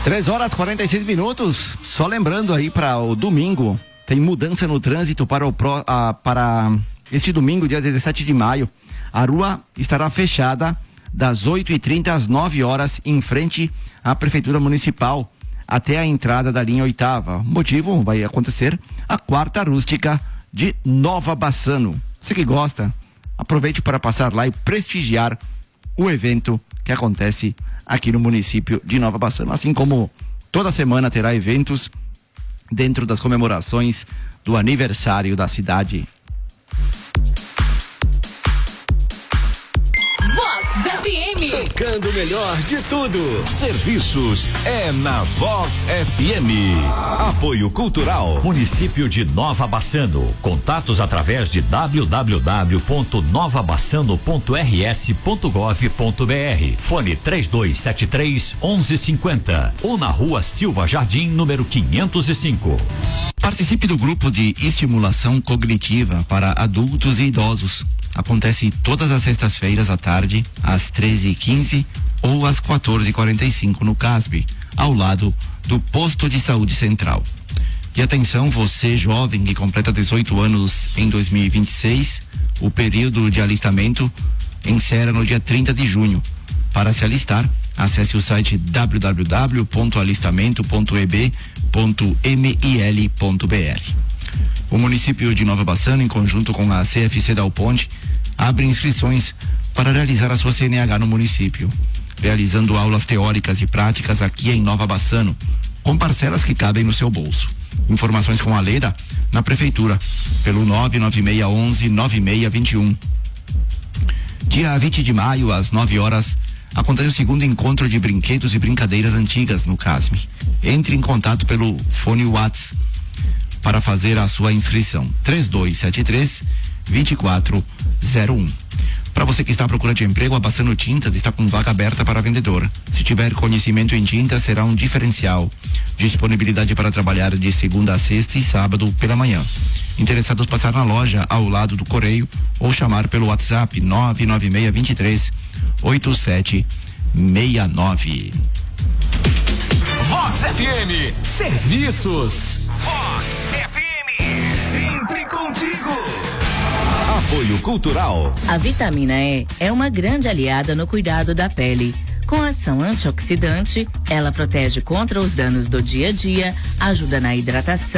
3h46. Só lembrando aí para o domingo, tem mudança no trânsito para este domingo, dia 17 de maio. A rua estará fechada das 8h30 às 9h em frente à Prefeitura Municipal até a entrada da linha 8ª. O motivo vai acontecer a quarta rústica de Nova Bassano. Você que gosta, aproveite para passar lá e prestigiar o evento que acontece aqui no município de Nova Bassano. Assim como toda semana terá eventos dentro das comemorações do aniversário da cidade. Tocando o melhor de tudo. Serviços é na Vox FM. Apoio Cultural. Município de Nova Bassano. Contatos através de www.novabassano.rs.gov.br. Fone 3273-1150. Ou na Rua Silva Jardim, número 505. Participe do grupo de estimulação cognitiva para adultos e idosos. Acontece todas as sextas-feiras à tarde, às 13h15 ou às 14h45 no CASB, ao lado do Posto de Saúde Central. E atenção, você jovem que completa 18 anos em 2026, o período de alistamento encerra no dia 30 de junho. Para se alistar, acesse o site www.alistamento.eb.mil.br. O município de Nova Bassano, em conjunto com a CFC Dal Ponte, abre inscrições para realizar a sua CNH no município, realizando aulas teóricas e práticas aqui em Nova Bassano, com parcelas que cabem no seu bolso. Informações com a Leda na prefeitura, pelo 99611-9621. Dia 20 de maio, às 9h, acontece o segundo encontro de brinquedos e brincadeiras antigas no CASM. Entre em contato pelo fone WhatsApp para fazer a sua inscrição. 3273-2401. Para você que está à procura de emprego, a Bassano Tintas está com vaga aberta para vendedor. Se tiver conhecimento em tintas, será um diferencial. Disponibilidade para trabalhar de segunda a sexta e sábado pela manhã. Interessados, passar na loja ao lado do Correio ou chamar pelo WhatsApp 99623-8769. Vox FM Serviços. Vox FM, sempre contigo. Apoio Cultural. A vitamina E é uma grande aliada no cuidado da pele. Com ação antioxidante, ela protege contra os danos do dia a dia, ajuda na hidratação